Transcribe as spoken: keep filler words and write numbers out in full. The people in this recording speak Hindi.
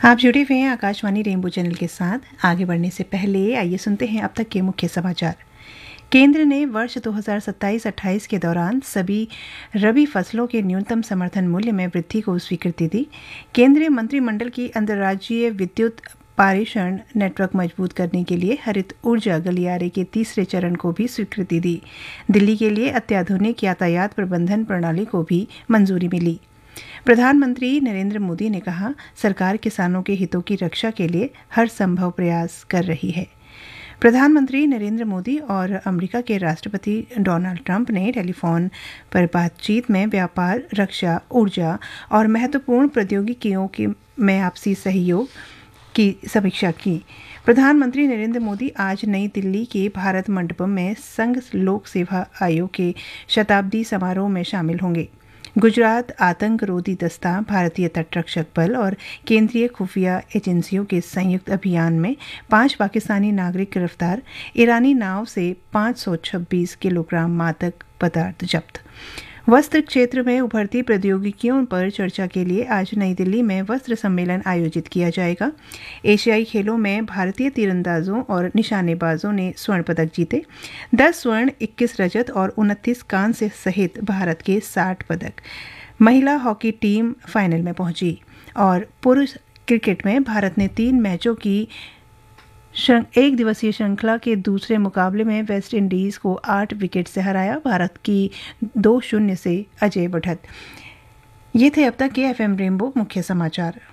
आप जुड़े हुए हैं आकाशवाणी रेनबो चैनल के साथ। आगे बढ़ने से पहले आइए सुनते हैं अब तक के मुख्य समाचार। केंद्र ने वर्ष दो हज़ार सत्ताईस अट्ठाईस के दौरान सभी रबी फसलों के न्यूनतम समर्थन मूल्य में वृद्धि को स्वीकृति दी। केंद्रीय मंत्रिमंडल की अंतर्राज्यीय विद्युत पारेषण नेटवर्क मजबूत करने के लिए हरित ऊर्जा गलियारे के तीसरे चरण को भी स्वीकृति दी। दिल्ली के लिए अत्याधुनिक यातायात प्रबंधन प्रणाली को भी मंजूरी मिली। प्रधानमंत्री नरेंद्र मोदी ने कहा, सरकार किसानों के हितों की रक्षा के लिए हर संभव प्रयास कर रही है। प्रधानमंत्री नरेंद्र मोदी और अमेरिका के राष्ट्रपति डोनाल्ड ट्रंप ने टेलीफोन पर बातचीत में व्यापार, रक्षा, ऊर्जा और महत्वपूर्ण प्रौद्योगिकियों के में आपसी सहयोग की समीक्षा की। प्रधानमंत्री नरेंद्र मोदी आज नई दिल्ली के भारत मंडपम में संघ लोक सेवा आयोग के शताब्दी समारोह में शामिल होंगे। गुजरात आतंक रोधी दस्ता, भारतीय तटरक्षक बल और केंद्रीय खुफिया एजेंसियों के संयुक्त अभियान में पांच पाकिस्तानी नागरिक गिरफ्तार, ईरानी नाव से पाँच सौ छब्बीस किलोग्राम मादक पदार्थ जब्त। वस्त्र क्षेत्र में उभरती प्रौद्योगिकियों पर चर्चा के लिए आज नई दिल्ली में वस्त्र सम्मेलन आयोजित किया जाएगा। एशियाई खेलों में भारतीय तीरंदाजों और निशानेबाजों ने स्वर्ण पदक जीते। दस स्वर्ण, इक्कीस रजत और उनतीस कांस्य सहित भारत के साठ पदक। महिला हॉकी टीम फाइनल में पहुंची और पुरुष क्रिकेट में भारत ने तीन मैचों की एक दिवसीय श्रृंखला के दूसरे मुकाबले में वेस्ट इंडीज को आठ विकेट से हराया। भारत की दो शून्य से अजय बढ़त। ये थे अब तक के एफएम रेनबो मुख्य समाचार।